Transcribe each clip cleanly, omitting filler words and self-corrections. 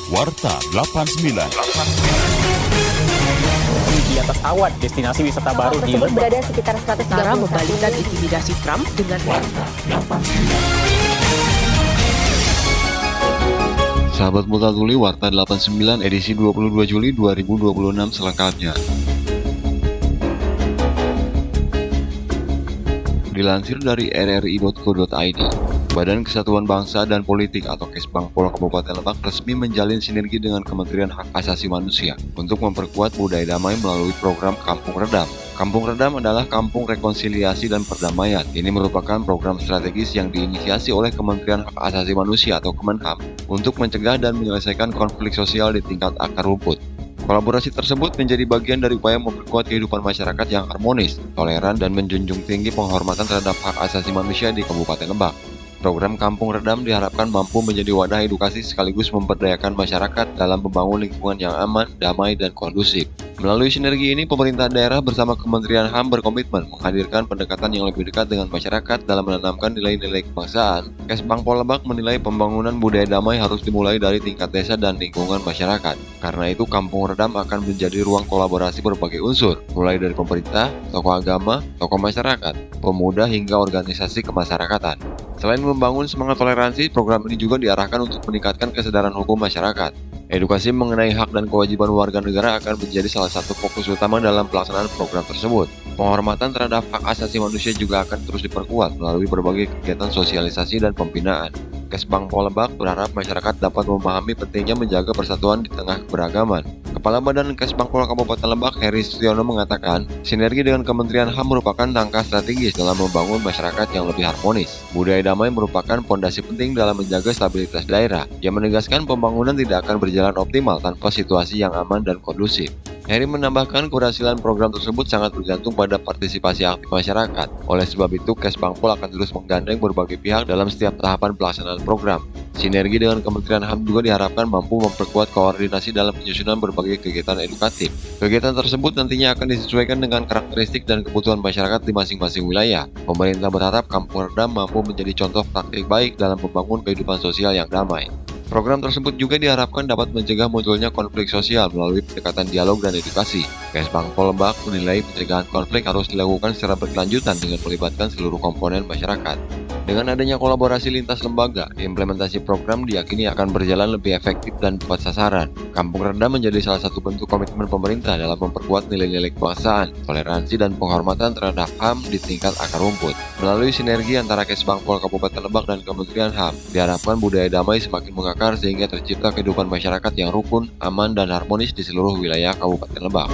Warta 89. Di atas awan, destinasi wisata baru di tersebut berada sekitar 131 Cara membalikkan intimidasi Trump dengan Sahabat Multatuli, Warta 89 edisi 22 Juli 2026 selengkapnya. Dilansir dari rri.co.id, Badan Kesatuan Bangsa dan Politik atau Kesbangpol Kabupaten Lebak resmi menjalin sinergi dengan Kementerian Hak Asasi Manusia untuk memperkuat budaya damai melalui program Kampung Redam. Kampung Redam adalah kampung rekonsiliasi dan perdamaian. Ini merupakan program strategis yang diinisiasi oleh Kementerian Hak Asasi Manusia atau Kemenham untuk mencegah dan menyelesaikan konflik sosial di tingkat akar rumput. Kolaborasi tersebut menjadi bagian dari upaya memperkuat kehidupan masyarakat yang harmonis, toleran, dan menjunjung tinggi penghormatan terhadap hak asasi manusia di Kabupaten Lebak. Program Kampung Redam diharapkan mampu menjadi wadah edukasi sekaligus memberdayakan masyarakat dalam membangun lingkungan yang aman, damai, dan kondusif. Melalui sinergi ini, pemerintah daerah bersama Kementerian HAM berkomitmen menghadirkan pendekatan yang lebih dekat dengan masyarakat dalam menanamkan nilai-nilai kebangsaan. Kesbangpol Lebak menilai pembangunan budaya damai harus dimulai dari tingkat desa dan lingkungan masyarakat. Karena itu, Kampung Redam akan menjadi ruang kolaborasi berbagai unsur, mulai dari pemerintah, tokoh agama, tokoh masyarakat, pemuda, hingga organisasi kemasyarakatan. Selain membangun semangat toleransi, program ini juga diarahkan untuk meningkatkan kesadaran hukum masyarakat. Edukasi mengenai hak dan kewajiban warga negara akan menjadi salah satu fokus utama dalam pelaksanaan program tersebut. Penghormatan terhadap hak asasi manusia juga akan terus diperkuat melalui berbagai kegiatan sosialisasi dan pembinaan. Kesbangpol Lebak berharap masyarakat dapat memahami pentingnya menjaga persatuan di tengah keberagaman. Kepala Badan Kesbangpol Kabupaten Lebak, Heri Sutiono, mengatakan, sinergi dengan Kementerian HAM merupakan langkah strategis dalam membangun masyarakat yang lebih harmonis. Budaya damai merupakan fondasi penting dalam menjaga stabilitas daerah. Ia menegaskan pembangunan tidak akan berjalan optimal tanpa situasi yang aman dan kondusif. Heri menambahkan keberhasilan program tersebut sangat bergantung pada partisipasi aktif masyarakat. Oleh sebab itu, Kesbangpol akan terus menggandeng berbagai pihak dalam setiap tahapan pelaksanaan program. Sinergi dengan Kementerian HAM juga diharapkan mampu memperkuat koordinasi dalam penyusunan berbagai kegiatan edukatif. Kegiatan tersebut nantinya akan disesuaikan dengan karakteristik dan kebutuhan masyarakat di masing-masing wilayah. Pemerintah berharap Kampung Redam mampu menjadi contoh praktik baik dalam membangun kehidupan sosial yang damai. Program tersebut juga diharapkan dapat mencegah munculnya konflik sosial melalui pendekatan dialog dan edukasi. Kesbangpol Lebak menilai pencegahan konflik harus dilakukan secara berkelanjutan dengan melibatkan seluruh komponen masyarakat. Dengan adanya kolaborasi lintas lembaga, implementasi program diyakini akan berjalan lebih efektif dan tepat sasaran. Kampung Redam menjadi salah satu bentuk komitmen pemerintah dalam memperkuat nilai-nilai kebangsaan, toleransi, dan penghormatan terhadap HAM di tingkat akar rumput. Melalui sinergi antara Kesbangpol Kabupaten Lebak dan Kementerian HAM, diharapkan budaya damai semakin mengakar sehingga tercipta kehidupan masyarakat yang rukun, aman, dan harmonis di seluruh wilayah Kabupaten Lebak.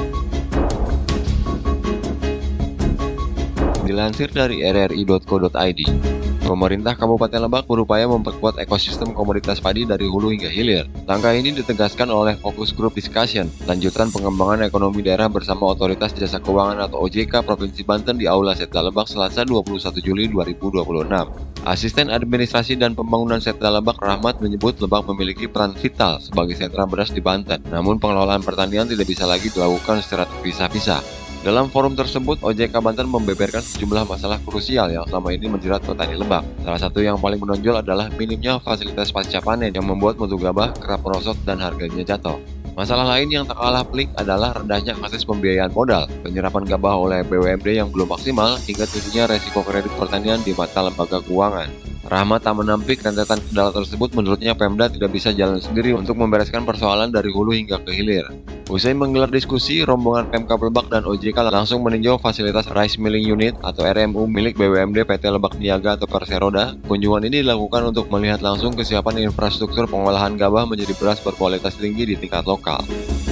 Dilansir dari rri.co.id, pemerintah Kabupaten Lebak berupaya memperkuat ekosistem komoditas padi dari hulu hingga hilir. Langkah ini ditegaskan oleh Focus Group Discussion, lanjutan pengembangan ekonomi daerah bersama Otoritas Jasa Keuangan atau OJK Provinsi Banten di Aula Setda Lebak Selasa 21 Juli 2026. Asisten Administrasi dan Pembangunan Setda Lebak Rahmat menyebut Lebak memiliki peran vital sebagai sentra beras di Banten. Namun pengelolaan pertanian tidak bisa lagi dilakukan secara terpisah-pisah. Dalam forum tersebut, OJK Banten membeberkan sejumlah masalah krusial yang selama ini menjerat petani Lebak. Salah satu yang paling menonjol adalah minimnya fasilitas pasca panen yang membuat mutu gabah kerap merosot dan harganya jatuh. Masalah lain yang tak kalah pelik adalah rendahnya akses pembiayaan modal, penyerapan gabah oleh BUMD yang belum maksimal, hingga tingginya resiko kredit pertanian di mata lembaga keuangan. Rahmat tak menampik rentetan kendala tersebut. Menurutnya Pemda tidak bisa jalan sendiri untuk membereskan persoalan dari hulu hingga ke hilir. Usai menggelar diskusi, rombongan Pemkab Lebak dan OJK langsung meninjau fasilitas Rice Milling Unit atau RMU milik BUMD PT Lebak Niaga atau Perseroda. Kunjungan ini dilakukan untuk melihat langsung kesiapan infrastruktur pengolahan gabah menjadi beras berkualitas tinggi di tingkat lokal.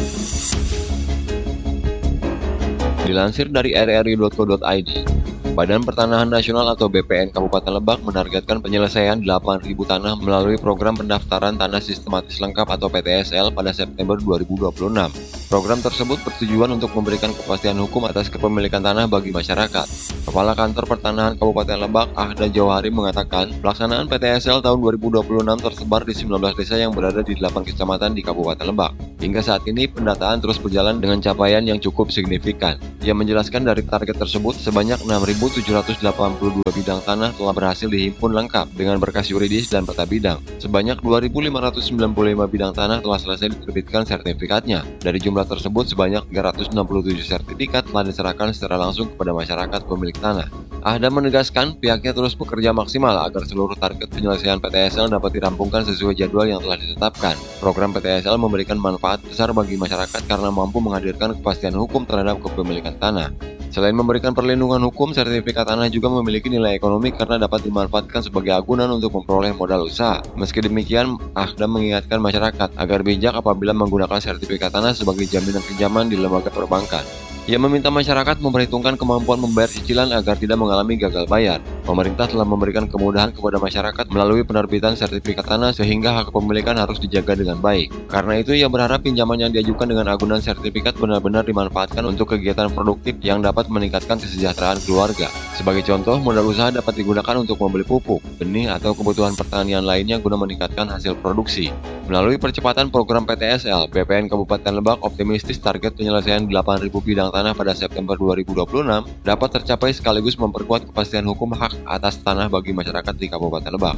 Dilansir dari rri.co.id, Badan Pertanahan Nasional atau BPN Kabupaten Lebak menargetkan penyelesaian 8.000 tanah melalui program pendaftaran tanah sistematis lengkap atau PTSL pada September 2026. Program tersebut bertujuan untuk memberikan kepastian hukum atas kepemilikan tanah bagi masyarakat. Kepala Kantor Pertanahan Kabupaten Lebak, Ahda Jauhari, mengatakan pelaksanaan PTSL tahun 2026 tersebar di 19 desa yang berada di 8 kecamatan di Kabupaten Lebak. Hingga saat ini, pendataan terus berjalan dengan capaian yang cukup signifikan. Ia menjelaskan dari target tersebut, sebanyak 6.000 tersebut 782 bidang tanah telah berhasil dihimpun lengkap dengan berkas yuridis dan peta bidang. Sebanyak 2.595 bidang tanah telah selesai diterbitkan sertifikatnya. Dari jumlah tersebut, sebanyak 367 sertifikat telah diserahkan secara langsung kepada masyarakat pemilik tanah. Ahdam menegaskan pihaknya terus bekerja maksimal agar seluruh target penyelesaian PTSL dapat dirampungkan sesuai jadwal yang telah ditetapkan. Program PTSL memberikan manfaat besar bagi masyarakat karena mampu menghadirkan kepastian hukum terhadap kepemilikan tanah. Selain memberikan perlindungan hukum, sertifikat tanah juga memiliki nilai ekonomi karena dapat dimanfaatkan sebagai agunan untuk memperoleh modal usaha. Meski demikian, Ahdam mengingatkan masyarakat agar bijak apabila menggunakan sertifikat tanah sebagai jaminan pinjaman di lembaga perbankan. Ia meminta masyarakat memperhitungkan kemampuan membayar cicilan agar tidak mengalami gagal bayar. Pemerintah telah memberikan kemudahan kepada masyarakat melalui penerbitan sertifikat tanah sehingga hak kepemilikan harus dijaga dengan baik. Karena itu, ia berharap pinjaman yang diajukan dengan agunan sertifikat benar-benar dimanfaatkan untuk kegiatan produktif yang dapat meningkatkan kesejahteraan keluarga. Sebagai contoh, modal usaha dapat digunakan untuk membeli pupuk, benih, atau kebutuhan pertanian lainnya guna meningkatkan hasil produksi. Melalui percepatan program PTSL, BPN Kabupaten Lebak optimistis target penyelesaian 8.000 bidang tanah pada September 2026 dapat tercapai sekaligus memperkuat kepastian hukum hak atas tanah bagi masyarakat di Kabupaten Lebak.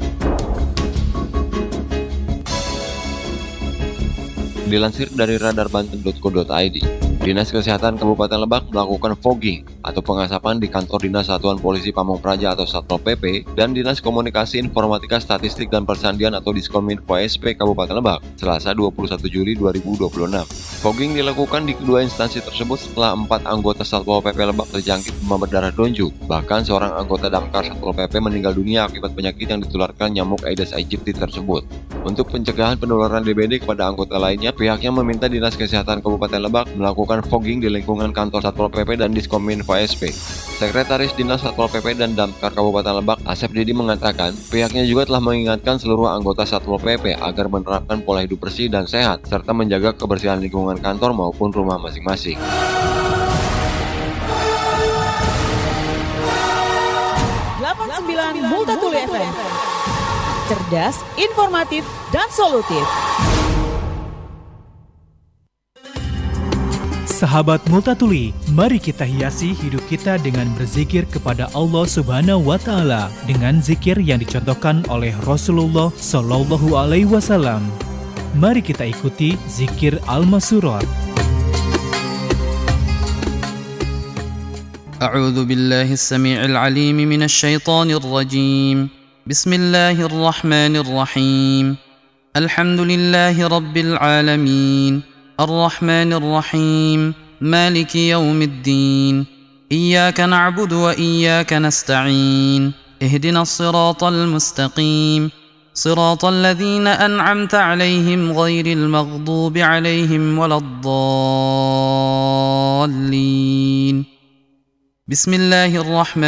Dilansir dari radarbanten.co.id, Dinas Kesehatan Kabupaten Lebak melakukan fogging atau pengasapan di kantor Dinas Satuan Polisi Pamong Praja atau Satpol PP dan Dinas Komunikasi Informatika Statistik dan Persandian atau Diskominfo SP Kabupaten Lebak, Selasa 21 Juli 2026. Fogging dilakukan di kedua instansi tersebut setelah 4 anggota Satpol PP Lebak terjangkit demam berdarah donjuk. Bahkan seorang anggota Damkar Satpol PP meninggal dunia akibat penyakit yang ditularkan nyamuk Aedes aegypti tersebut. Untuk pencegahan penularan DBD kepada anggota lainnya, pihaknya meminta Dinas Kesehatan Kabupaten Lebak melakukan fogging di lingkungan kantor Satpol PP dan Diskominfo SP. Sekretaris Dinas Satpol PP dan Damkar Kabupaten Lebak, Asep Didi mengatakan, pihaknya juga telah mengingatkan seluruh anggota Satpol PP agar menerapkan pola hidup bersih dan sehat, serta menjaga kebersihan lingkungan kantor maupun rumah masing-masing. Multatuli FM. Cerdas, informatif, dan solutif. Sahabat Multatuli, mari kita hiasi hidup kita dengan berzikir kepada Allah Subhanahu wa Ta'ala dengan zikir yang dicontohkan oleh Rasulullah Shallallahu Alaihi Wasallam. Mari kita ikuti zikir Al-Masurat. أعوذ بالله السميع العليم من الشيطان الرجيم بسم الله الرحمن الرحيم الحمد لله رب العالمين الرحمن الرحيم مالك يوم الدين إياك نعبد وإياك نستعين اهدنا الصراط المستقيم صراط الذين أنعمت عليهم غير المغضوب عليهم ولا الضالين بسم الله الرحمن